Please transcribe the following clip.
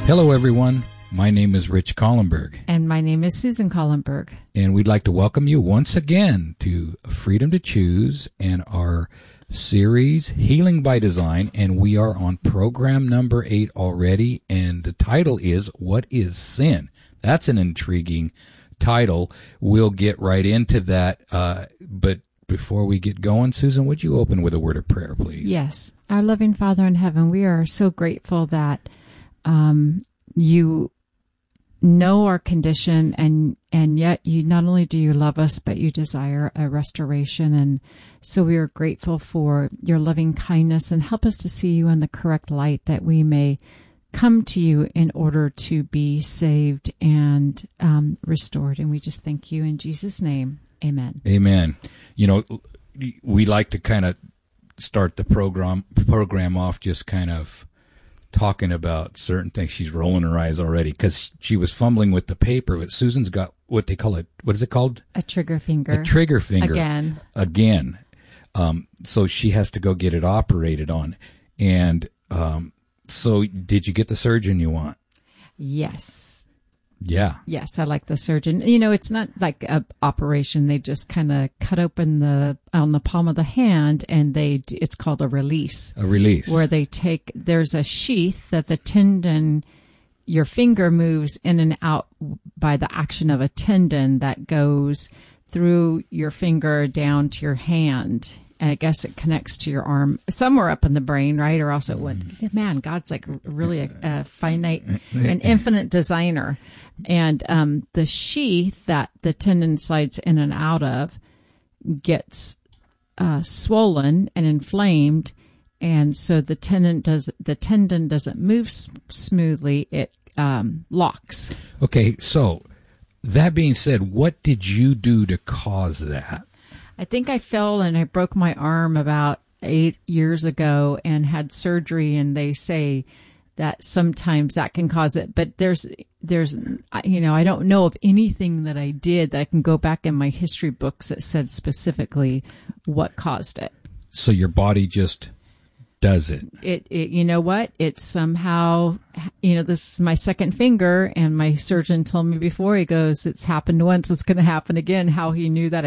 Hello, everyone. My name is Rich Collenberg. And my name is Susan Collenberg. And we'd like to welcome you once again to Freedom to Choose and our series, Healing by Design. And we are on program number 8 already. And the title is, What is Sin? That's an intriguing title. We'll get right into that. But before we get going, Susan, would you open with a word of prayer, please? Yes. Our loving Father in heaven, we are so grateful that you know our condition, and yet you not only do you love us, but you desire a restoration. And so we are grateful for your loving kindness, and help us to see you in the correct light, that we may come to you in order to be saved and restored. And we just thank you in Jesus' name. Amen. Amen. You know, we like to kind of start the program off just kind of talking about certain things. She's rolling her eyes already because she was fumbling with the paper, but Susan's got what they call it. What is it called? A trigger finger. A trigger finger. Again. So she has to go get it operated on. And so did you get the surgeon you want? Yes. Yeah. Yes, I like the surgeon. You know, it's not like an operation. They just kind of cut open on the palm of the hand, and it's called a release. A release. Where there's a sheath that the tendon, your finger moves in and out by the action of a tendon that goes through your finger down to your hand. And I guess it connects to your arm somewhere up in the brain, right? Or else it would. Man, God's like really a finite and infinite designer. And the sheath that the tendon slides in and out of gets swollen and inflamed, and so the tendon doesn't move smoothly. It locks. Okay, so that being said, what did you do to cause that? I think I fell and I broke my arm about 8 years ago and had surgery, and they say that sometimes that can cause it. But there's, I don't know of anything that I did that I can go back in my history books that said specifically what caused it. So your body just does it. It you know what? It's somehow, this is my second finger, and my surgeon told me before, he goes, it's happened once, it's going to happen again. How he knew that,